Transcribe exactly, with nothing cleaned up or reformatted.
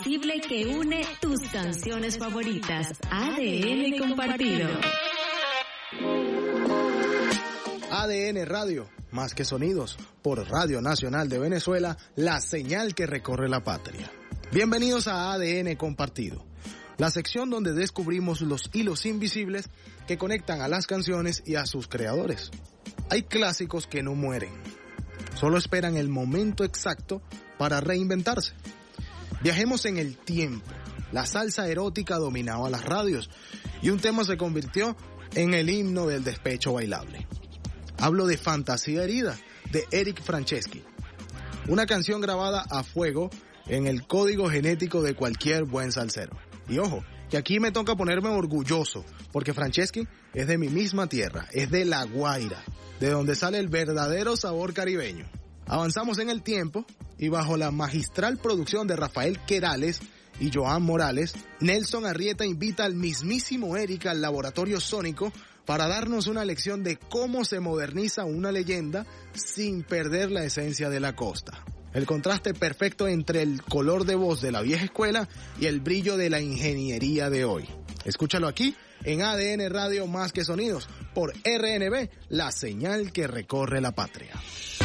irresistible que une tus canciones favoritas. A D N Compartido. A D N Radio, más que sonidos, por Radio Nacional de Venezuela, la señal que recorre la patria. Bienvenidos a A D N Compartido, la sección donde descubrimos los hilos invisibles que conectan a las canciones y a sus creadores. Hay clásicos que no mueren, solo esperan el momento exacto para reinventarse. Viajemos en el tiempo. La salsa erótica dominaba las radios y un tema se convirtió en el himno del despecho bailable. Hablo de Fantasía Herida, de Eric Franceschi. Una canción grabada a fuego en el código genético de cualquier buen salsero. Y ojo, que aquí me toca ponerme orgulloso, porque Franceschi es de mi misma tierra, es de La Guaira, de donde sale el verdadero sabor caribeño. Avanzamos en el tiempo y bajo la magistral producción de Rafael Querales y Joan Morales, Nelson Arrieta invita al mismísimo Eric al laboratorio sónico para darnos una lección de cómo se moderniza una leyenda sin perder la esencia de la costa. El contraste perfecto entre el color de voz de la vieja escuela y el brillo de la ingeniería de hoy. Escúchalo aquí en A D N Radio Más que Sonidos por R N B, la señal que recorre la patria.